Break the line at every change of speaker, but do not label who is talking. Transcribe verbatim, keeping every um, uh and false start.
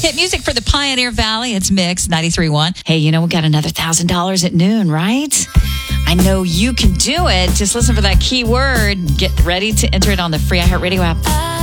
Hit music for the Pioneer Valley. It's Mix ninety-three point one. Hey, you know, we got another one thousand dollars at noon, right? I know you can do it. Just listen for that keyword. Get ready to enter it on the free iHeartRadio app.